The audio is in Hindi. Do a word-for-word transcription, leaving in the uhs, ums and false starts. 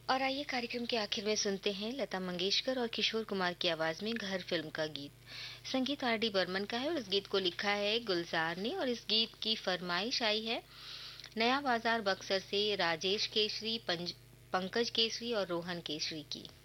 और आइए कार्यक्रम के आखिर में सुनते हैं लता मंगेशकर और किशोर कुमार की आवाज में घर फिल्म का गीत। संगीत आर डी बर्मन का है और इस गीत को लिखा है गुलजार ने और इस गीत की फरमाइश आई है नया बाजार बक्सर से राजेश केसरी, पंकज केसरी और रोहन केसरी की।